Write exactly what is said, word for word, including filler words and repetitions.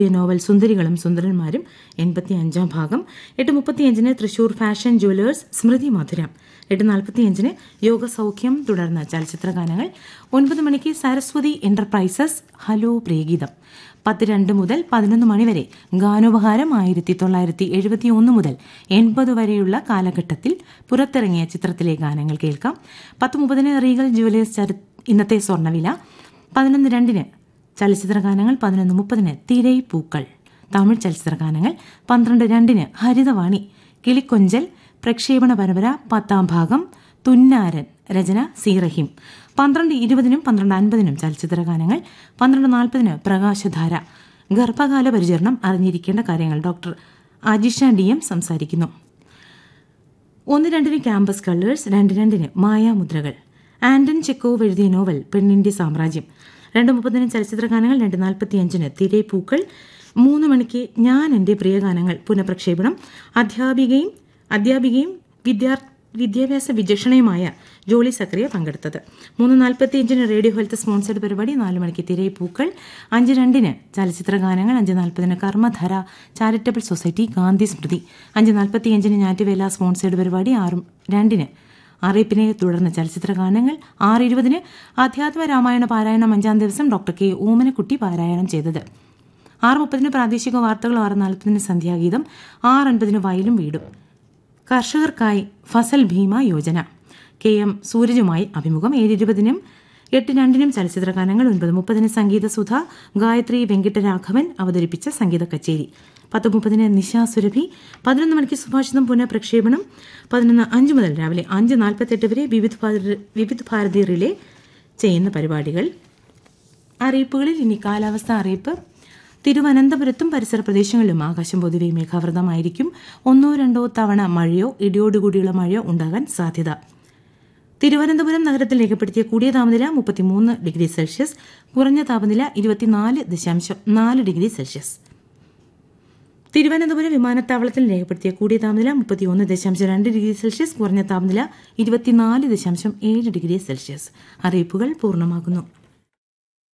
Novel സുന്ദരികളും സുന്ദരന്മാരും എൺപത്തി അഞ്ചാം ഭാഗം. എട്ട് മുപ്പത്തിയഞ്ചിന് തൃശൂർ ഫാഷൻ ജ്വല്ലേഴ്സ് സ്മൃതി മധുരം. എട്ട് നാൽപ്പത്തിയഞ്ചിന് യോഗ സൗഖ്യം. തുടർന്ന് ചലച്ചിത്ര ഗാനങ്ങൾ. ഒൻപത് മണിക്ക് സരസ്വതി എന്റർപ്രൈസസ് ഹലോ പ്രിയഗീതം. പത്ത് രണ്ട് മുതൽ പതിനൊന്ന് മണിവരെ ഗാനോപഹാരം. ആയിരത്തി തൊള്ളായിരത്തി എഴുപത്തി ഒന്ന് മുതൽ എൺപത് വരെയുള്ള കാലഘട്ടത്തിൽ പുറത്തിറങ്ങിയ ചിത്രത്തിലെ ഗാനങ്ങൾ കേൾക്കാം. പത്ത് മുപ്പതിന് റീഗൽ ജുവലേഴ്സ് ഇന്നത്തെ സ്വർണ്ണവില. പതിനൊന്ന് രണ്ടിന് ചലച്ചിത്ര ഗാനങ്ങൾ. പതിനൊന്ന് മുപ്പതിന് തിരൈ പൂക്കൾ തമിഴ് ചലച്ചിത്ര ഗാനങ്ങൾ. പന്ത്രണ്ട് രണ്ടിന് ഹരിതവാണി കിളിക്കൊഞ്ചൽ പ്രക്ഷേപണ പരമ്പര പത്താം ഭാഗം. തുന്നാരൻ രചന സി റഹീം. പന്ത്രണ്ട് ഇരുപതിനും പന്ത്രണ്ട് അൻപതിനും ചലച്ചിത്ര ഗാനങ്ങൾ. പന്ത്രണ്ട് നാൽപ്പതിന് പ്രകാശധാര ഗർഭകാല പരിചരണം അറിഞ്ഞിരിക്കേണ്ട കാര്യങ്ങൾ. ഡോക്ടർ അജിഷ ഡി എം സംസാരിക്കുന്നു. ഒന്ന് രണ്ടിന് ക്യാമ്പസ് കളേഴ്സ്. രണ്ട് രണ്ടിന് മായാമുദ്രകൾ ആന്റൺ ചെക്കോവ് എഴുതിയ നോവൽ പെണ്ണിന്റെ സാമ്രാജ്യം. രണ്ട് മുപ്പതിന് ചലച്ചിത്ര ഗാനങ്ങൾ. രണ്ട് നാൽപ്പത്തി അഞ്ചിന് തിരൈ പൂക്കൾ. മൂന്ന് മണിക്ക് ഞാൻ എൻ്റെ പ്രിയ ഗാനങ്ങൾ പുനഃപ്രക്ഷേപണം. അധ്യാപികയും അധ്യാപികയും വിദ്യാർത്ഥി വിദ്യാഭ്യാസ വിചക്ഷണയുമായ ജോളി സക്രിയ പങ്കെടുത്തത്. മൂന്ന് നാൽപ്പത്തി അഞ്ചിന് റേഡിയോ ഹെൽത്ത് സ്പോൺസേഡ് പരിപാടി. നാല് മണിക്ക് തിരൈ പൂക്കൾ. അഞ്ച് രണ്ടിന് ചലച്ചിത്ര ഗാനങ്ങൾ. അഞ്ച് നാൽപ്പതിന് കർമ്മധര ചാരിറ്റബിൾ സൊസൈറ്റി ഗാന്ധി സ്മൃതി. അഞ്ച് നാൽപ്പത്തി അഞ്ചിന് ഞാറ്റുവേല സ്പോൺസേഡ് പരിപാടി. ആറ് രണ്ടിന് അറിയിപ്പിനെ തുടർന്ന് ചലച്ചിത്ര ഗാനങ്ങൾ. ആറ് ഇരുപതിന് ആധ്യാത്മ രാമായണ പാരായണം അഞ്ചാം ദിവസം ഡോക്ടർ കെ ഓമനക്കുട്ടി പാരായണം ചെയ്തത്. ആറ് മുപ്പതിന് പ്രാദേശിക വാർത്തകൾ. ആറ് നാൽപ്പതിന് സന്ധ്യാഗീതം. ആറ് അൻപതിന് വയലും വീടും കർഷകർക്കായി ഫസൽ ഭീമ യോജന കെ എം സൂരജുമായി അഭിമുഖം. ഏഴ് ഇരുപതിനും എട്ട് രണ്ടിനും ചലച്ചിത്ര ഗാനങ്ങൾ. ഒൻപത് മുപ്പതിന് സംഗീത സുധ ഗായത്രി വെങ്കിട്ടരാഘവൻ അവതരിപ്പിച്ച സംഗീത കച്ചേരി. പത്ത് മുപ്പതിന് നിശാ സുരഭി. പതിനൊന്ന് മണിക്ക് സുഭാഷിതം പുനഃപ്രക്ഷേപണം. പതിനൊന്ന് അഞ്ച് മുതൽ രാവിലെ അഞ്ച് നാൽപ്പത്തെട്ട് വരെ വിവിധ വിവിധ ഭാരതി റിലേ ചെയ്യുന്ന പരിപാടികൾ. അറിയിപ്പുകളിൽ ഇനി കാലാവസ്ഥ അറിയിപ്പ്. തിരുവനന്തപുരത്തും പരിസര പ്രദേശങ്ങളിലും ആകാശം പൊതുവെ മേഘാവൃതമായിരിക്കും. ഒന്നോ രണ്ടോ തവണ മഴയോ ഇടിയോടുകൂടിയുള്ള മഴയോ ഉണ്ടാകാൻ സാധ്യത. തിരുവനന്തപുരം നഗരത്തിൽ രേഖപ്പെടുത്തിയ കൂടിയ താപനില മുപ്പത്തിമൂന്ന് ഡിഗ്രി സെൽഷ്യസ്, കുറഞ്ഞ താപനില ഇരുപത്തിനാല് ദശാംശം നാല് ഡിഗ്രി സെൽഷ്യസ്. തിരുവനന്തപുരം വിമാനത്താവളത്തിൽ രേഖപ്പെടുത്തിയ കൂടിയ താപനില മുപ്പത്തിയൊന്ന് ദശാംശം രണ്ട് ഡിഗ്രി സെൽഷ്യസ്, കുറഞ്ഞ താപനില ഇരുപത്തിനാല് ദശാംശം ഏഴ് ഡിഗ്രി സെൽഷ്യസ്. അറിയിപ്പുകൾ പൂർണ്ണമാകുന്നു.